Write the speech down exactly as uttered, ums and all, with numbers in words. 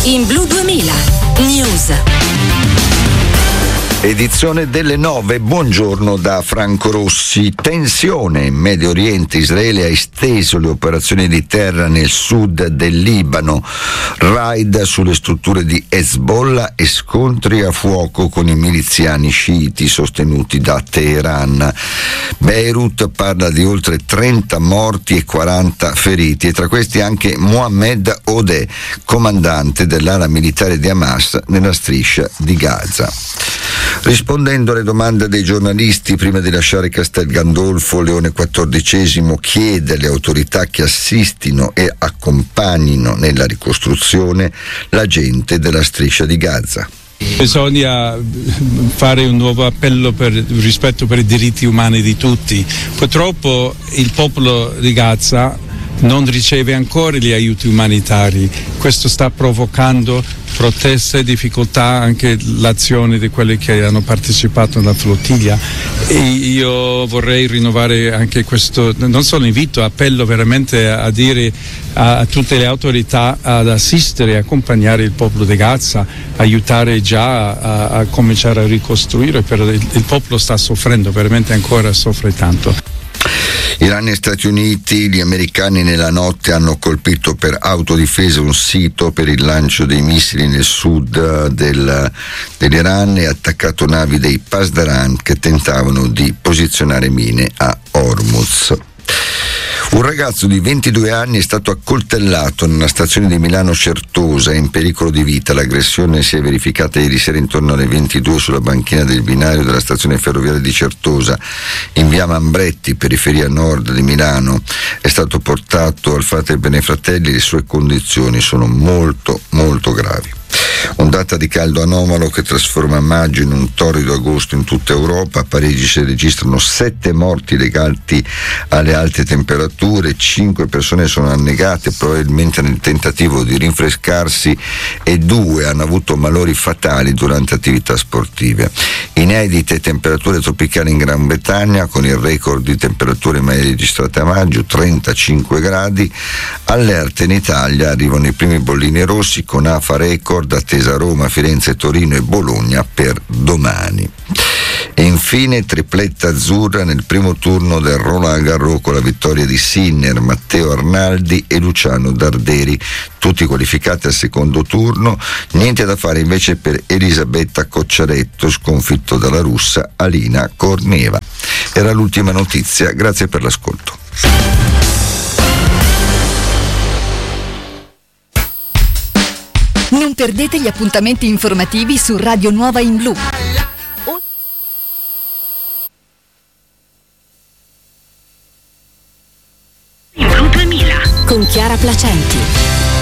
In Blu duemila News. Edizione delle nove, buongiorno da Franco Rossi. Tensione in Medio Oriente, Israele ha esteso le operazioni di terra nel sud del Libano, raid sulle strutture di Hezbollah e scontri a fuoco con i miliziani sciiti sostenuti da Teheran. Beirut parla di oltre trenta morti e quaranta feriti, e tra questi anche Mohammed Odeh, comandante dell'ala militare di Hamas nella striscia di Gaza. Rispondendo alle domande dei giornalisti prima di lasciare Castel Gandolfo, Leone quattordicesimo chiede alle autorità che assistino e accompagnino nella ricostruzione la gente della striscia di Gaza. Bisogna fare un nuovo appello per il rispetto per i diritti umani di tutti. Purtroppo il popolo di Gaza non riceve ancora gli aiuti umanitari. Questo sta provocando proteste e difficoltà, anche l'azione di quelli che hanno partecipato alla flottiglia. E io vorrei rinnovare anche questo, non solo invito, appello veramente a, a dire a, a tutte le autorità ad assistere e accompagnare il popolo di Gaza, aiutare già a, a cominciare a ricostruire, perché il, il popolo sta soffrendo, veramente ancora soffre tanto. Iran e Stati Uniti, gli americani nella notte hanno colpito per autodifesa un sito per il lancio dei missili nel sud del, dell'Iran e attaccato navi dei Pasdaran che tentavano di posizionare mine a Hormuz. Un ragazzo di ventidue anni è stato accoltellato nella stazione di Milano Certosa, è in pericolo di vita. L'aggressione si è verificata ieri sera intorno alle ventidue sulla banchina del binario della stazione ferroviaria di Certosa, in via Mambretti, periferia nord di Milano. È stato portato al Frate Benefratelli, le sue condizioni sono molto molto gravi. Ondata di caldo anomalo che trasforma maggio in un torrido agosto in tutta Europa. A Parigi si registrano sette morti legati alle alte temperature, cinque persone sono annegate probabilmente nel tentativo di rinfrescarsi e due hanno avuto malori fatali durante attività sportive. Inedite temperature tropicali in Gran Bretagna, con il record di temperature medie registrate a maggio, trentacinque gradi. Allerte in Italia, arrivano i primi bollini rossi con A F A record attesa a Roma, Firenze, Torino e Bologna per domani. E infine tripletta azzurra nel primo turno del Roland Garros con la vittoria di Sinner, Matteo Arnaldi e Luciano Darderi, tutti qualificati al secondo turno. Niente da fare invece per Elisabetta Cocciaretto, sconfitto dalla russa Alina Korneva. Era l'ultima notizia, grazie per l'ascolto. Non perdete gli appuntamenti informativi su Radio Nuova in Blu. In Blu duemila con Chiara Placenti.